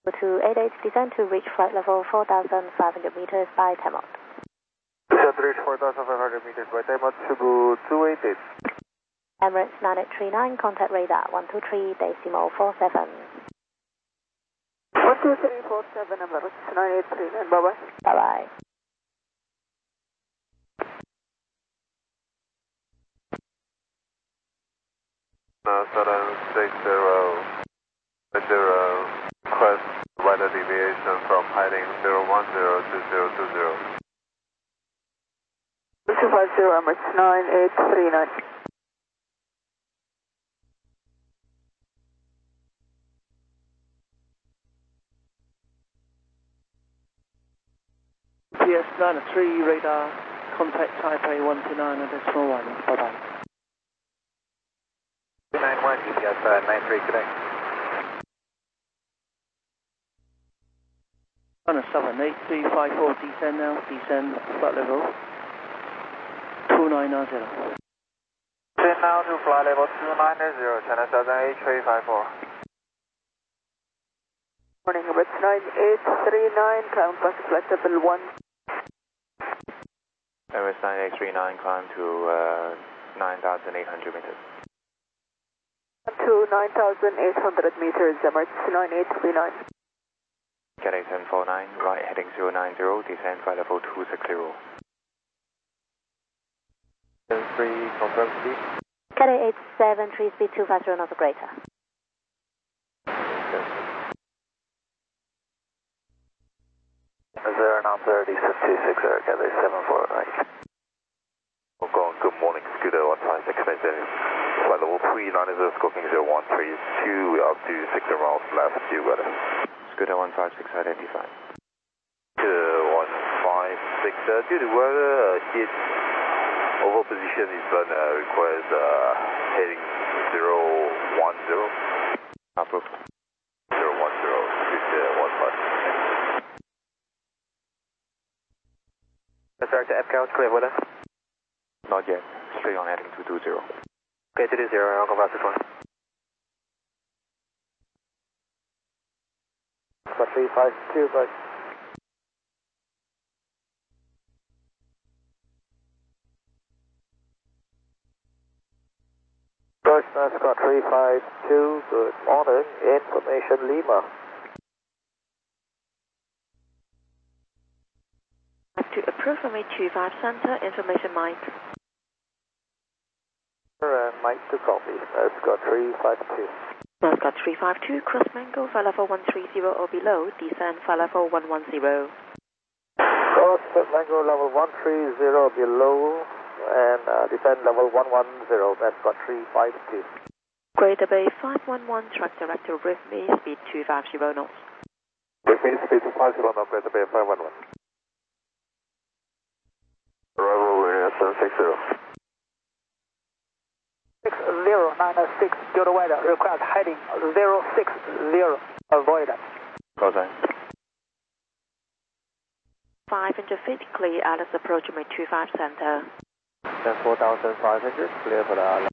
288, descend to reach flight level 4,500 meters by Temot. Descend to reach 4,500 meters by Temot, Cebu 288. Emirates 9839, contact radar 123.47. 12347, Emirates 9839, bye-bye. Bye-bye. No, 760, request weather deviation from heading 010 to 020. 250, Emirates 9839. PS 93 radar, contact Taipei 129.1, bye-bye. 291, GPS 93, connect. 78354, descend now, descend, flight level 2990. Descend now to flight level 290, China Southern 8354. Morning, Emirates 9839, climb past flight level 1. Emirates 9839, climb to 9,800 meters. To 9,800 meters, Emirates 9839. Cathay 749, right heading 090, descend flight level 260. 73, confirm speed. Cathay 873, speed 250, not greater. Zero now 30, 260, Cathay 748. Hong Kong, good morning, Scooter 156, maintain flight level 390, Scorpion 0132, we are to 6 miles left, you got it. Scooter 156 identified. 156, due to weather, heat over position is requires heading 010. Approved. 010, Scooter 156. Director FCAL, clear weather? Not yet, straight on heading 220. Okay, 220, I'll come back this one. 352, but First Scott 352, good morning, information Lima. To approve from a 25 center, information Mike. And Mike to copy, Scott 352. Scott 352, cross mango, flight level 130 or below, descend flight level 110. Cross mango level 130 below, and descend level 110, that's Scott 352. Greater Bay 511, track director with me, speed 250 knots. With me, speed 250 knots, Greater Bay 511. Arrival 760. 6096, due to weather, request heading 060, avoidance. Cosine. 500 feet, clear Alice approach my 25 center. Then 4,500, clear for the island.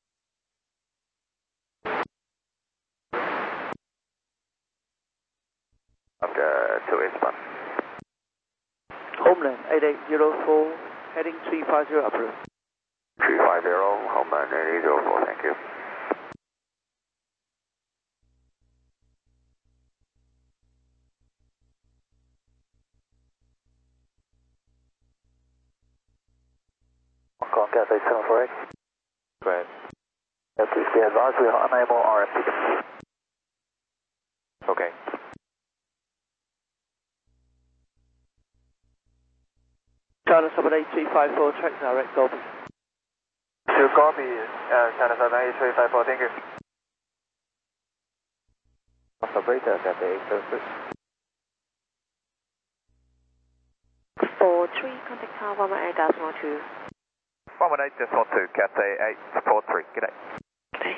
Okay, 2 eastbound. Homeland 8804, heading 350 approved. 350, Homeland 8804, thank you. Hong Kong, Cathay 748. Go ahead. Please be advised we are unable RFP. Okay. China 78354, track direct Dolby. To copy, China 78354, thank you. Operator, Cathay 806. 43, contact tower 118.2. 118.2, Cathay 843, good day. Okay.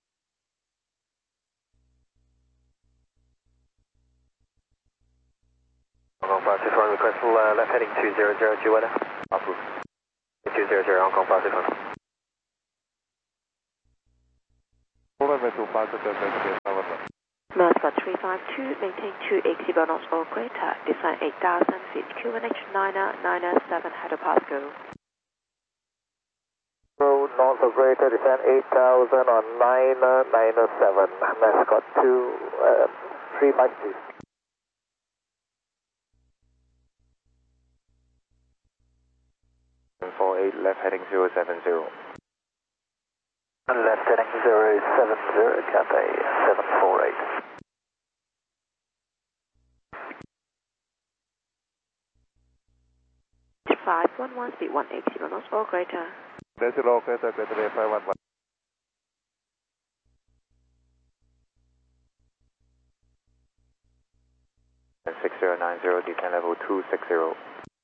Hong Kong 561, request full left heading 200, weather. Approved. 200, Hong Kong 561. Hold on, 256, Mascot 352, maintain 280 knots or greater, descend 8,000 feet, QNH 997 Header Pasco. Road north of greater, descend 8,000 on 997, Mascot 352. Left heading 070. Left heading 070, Cathay 748. 511, speed 180 knots or greater. Decimal greater, greater 511. And 6090, descend level 260.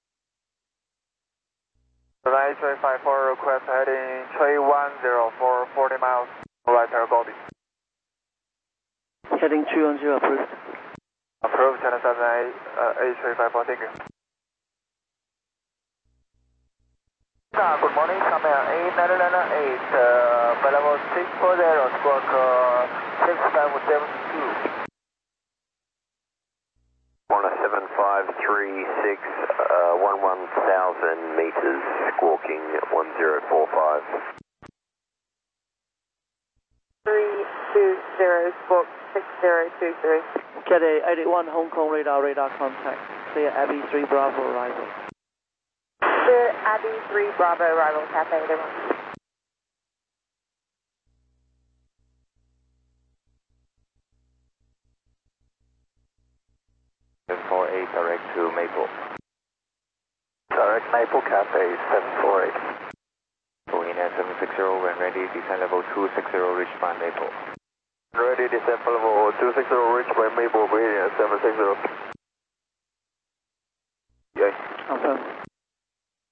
Right, 354, request heading 3104, 40 miles, right air Goldie. Heading 310 approved. Approved, 778, 8354, thank you. Good morning, Summer 8998, level 640, squawk 6572. 7536, 11,000 meters, squawking 1045. 320, squawk 6023. Cathay 81 Hong Kong radar contact. Clear Abbey 3 Bravo arrival. Clear Abbey 3 Bravo arrival, Cathay 81. Direct to Maple. Direct Maple, Cathay 748. Going in at 760, when ready, descend level 260, reach by Maple. Ready, descend level 260, reach by Maple, waiting at 760. Confirm.